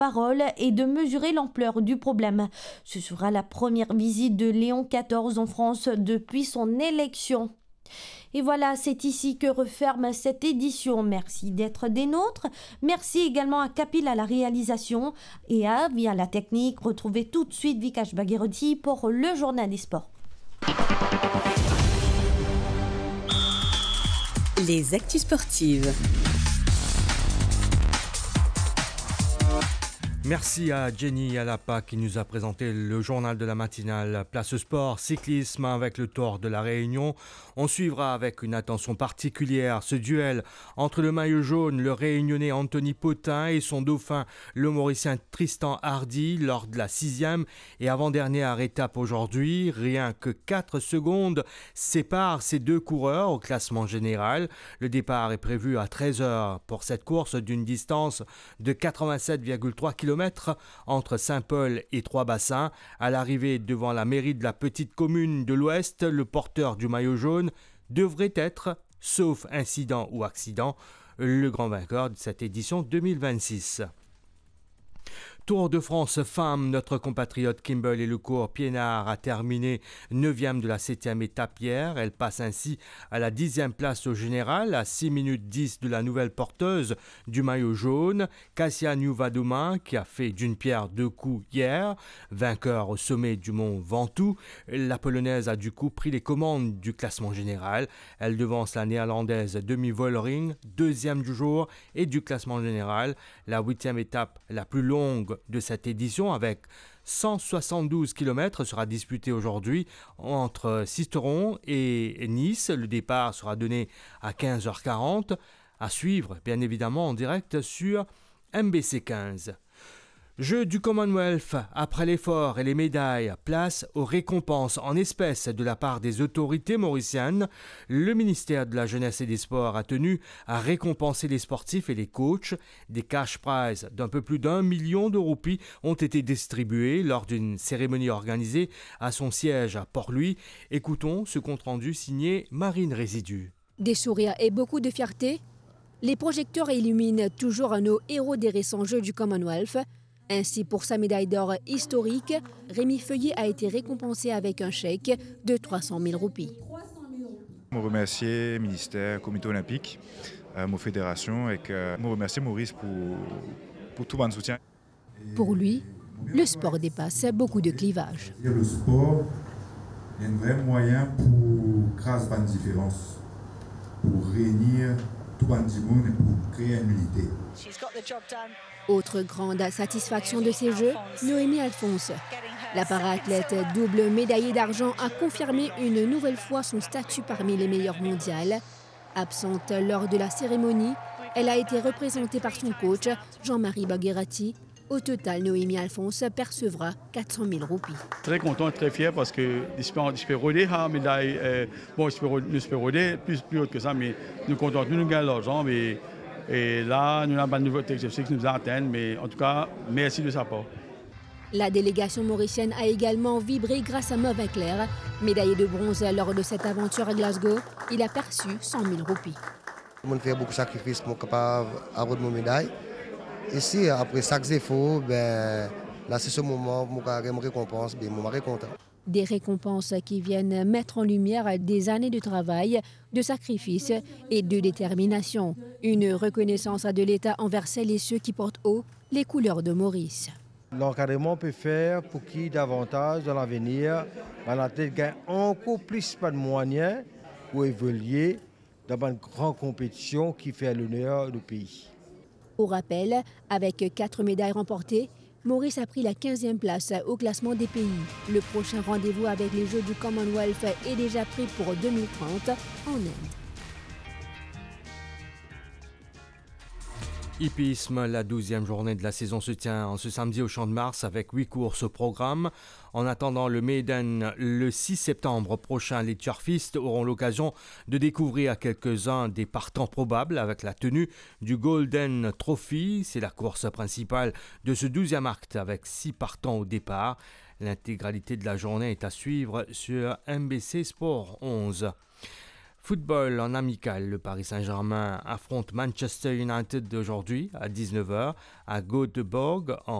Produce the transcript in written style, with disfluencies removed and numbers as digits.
parole et de mesurer l'ampleur du problème. Ce sera la première visite de Léon XIV en France depuis son élection. Et voilà, c'est ici que referme cette édition. Merci d'être des nôtres. Merci également à Capil à la réalisation et à Via la technique. Retrouvez tout de suite Vikash Bagheroti pour le journal des sports. Les actus sportives. Merci à Jenny Alapa qui nous a présenté le journal de la matinale. Place sport, cyclisme avec le Tour de la Réunion. On suivra avec une attention particulière ce duel entre le maillot jaune, le réunionnais Anthony Potin et son dauphin, le mauricien Tristan Hardy lors de la 6e et avant-dernière étape aujourd'hui. Rien que 4 secondes séparent ces deux coureurs au classement général. Le départ est prévu à 13h pour cette course d'une distance de 87,3 km entre Saint-Paul et Trois-Bassins. À l'arrivée devant la mairie de la petite commune de l'Ouest, le porteur du maillot jaune devrait être, sauf incident ou accident, le grand vainqueur de cette édition 2026. Tour de France femmes, notre compatriote Kimberly Lecourt-Piénard a terminé 9e de la 7e étape hier. Elle passe ainsi à la 10e place au général, à 6 minutes 10 de la nouvelle porteuse du maillot jaune, Kassia Nyuvaduma, qui a fait d'une pierre deux coups hier. Vainqueur au sommet du mont Ventoux, la Polonaise a du coup pris les commandes du classement général. Elle devance la Néerlandaise Demi Vollering, deuxième du jour et du classement général. La 8e étape, la plus longue de cette édition avec 172 km sera disputée aujourd'hui entre Sisteron et Nice. Le départ sera donné à 15h40. À suivre, bien évidemment, en direct sur MBC 15. Jeux du Commonwealth, après l'effort et les médailles, place aux récompenses en espèces de la part des autorités mauriciennes. Le ministère de la Jeunesse et des Sports a tenu à récompenser les sportifs et les coachs. Des cash prizes d'un peu plus d'1 million de roupies ont été distribués lors d'une cérémonie organisée à son siège à Port-Louis. Écoutons ce compte-rendu signé Marine Résidu. Des sourires et beaucoup de fierté. Les projecteurs illuminent toujours nos héros des récents Jeux du Commonwealth. Ainsi, pour sa médaille d'or historique, Rémi Feuillet a été récompensé avec un chèque de 300 000 roupies. Je remercie le ministère, le comité olympique, ma fédération et je remercie Maurice pour tout mon soutien. Pour lui, le sport dépasse beaucoup de clivages. Le sport est un vrai moyen pour créer une différence, pour réunir tout le monde et pour créer une unité. Autre grande satisfaction de ces Jeux, Noémie Alphonse. La para-athlète double médaillée d'argent a confirmé une nouvelle fois son statut parmi les meilleures mondiales. Absente lors de la cérémonie, elle a été représentée par son coach, Jean-Marie Bagherati. Au total, Noémie Alphonse percevra 400 000 roupies. Très content, très fier parce que je peux roder la médaille. Bon, je peux roder plus haut que ça, mais nous contents, nous gagnons l'argent. Et là, nous avons un nouveau objectif qui nous atteignent, mais en tout cas, merci de sa part. La délégation mauricienne a également vibré grâce à Mauvais Clair. Médaillé de bronze lors de cette aventure à Glasgow, il a perçu 100 000 roupies. On fait beaucoup de sacrifices pour être capable d'avoir mon médaille. Ici, après chaque effort, là c'est ce moment où je me récompense, je suis content. Des récompenses qui viennent mettre en lumière des années de travail, de sacrifice et de détermination. Une reconnaissance de l'État envers celles et ceux qui portent haut les couleurs de Maurice. L'encadrement peut faire pour qui davantage dans l'avenir, la tête gagne encore plus de moyens pour évoluer dans une grande compétition qui fait l'honneur du pays. Au rappel, avec 4 médailles remportées, Maurice a pris la 15e place au classement des pays. Le prochain rendez-vous avec les Jeux du Commonwealth est déjà pris pour 2030 en Inde. Hippisme, la 12e journée de la saison se tient en ce samedi au Champ de Mars avec 8 courses au programme. En attendant le Maiden, le 6 septembre prochain, les turfistes auront l'occasion de découvrir quelques-uns des partants probables avec la tenue du Golden Trophy. C'est la course principale de ce 12e acte avec 6 partants au départ. L'intégralité de la journée est à suivre sur MBC Sport 11. Football en amical, le Paris Saint-Germain affronte Manchester United aujourd'hui à 19h à Göteborg en